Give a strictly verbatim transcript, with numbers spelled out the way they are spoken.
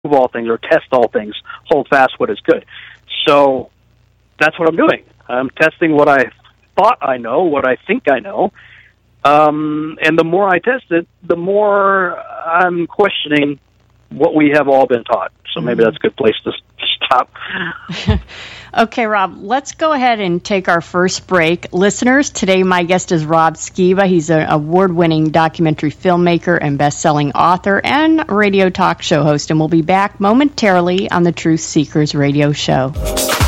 all things or test all things, hold fast what is good. So that's what I'm doing. I'm testing what I thought I know, what I think I know. Um, and the more I test it, the more I'm questioning what we have all been taught. So maybe that's a good place to stop. Okay, Rob, let's go ahead and take our first break. Listeners, today my guest is Rob Skiba. He's an award-winning documentary filmmaker and best-selling author and radio talk show host, and we'll be back momentarily on the Truth Seekers radio show.